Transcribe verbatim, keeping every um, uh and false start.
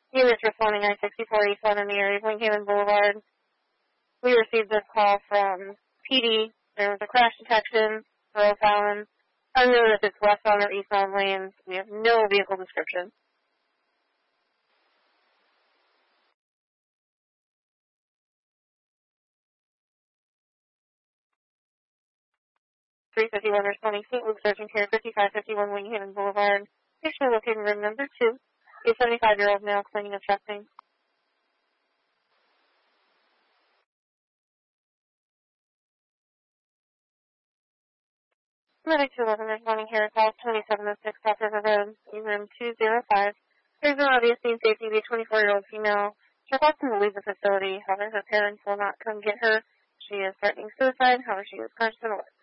Units responding I sixty-four East one in the area of Lincoln Boulevard. We received this call from P D. There was a crash detection for O'Fallon. Unknown if it's westbound or eastbound lanes. We have no vehicle description. three fifty-one responding Saint Luke's urgent care, fifty-five fifty-one Winghaven Boulevard. Patient located in room number two. A seventy-five-year-old male complaining of chest pain. Medic two eleven responding here at House twenty-seven oh six South River Road, in room two oh five. There's no obvious scene safety of a twenty-four-year-old female. She's often to leave the facility. However, her parents will not come get her. She is threatening suicide. However, she is conscious and alert.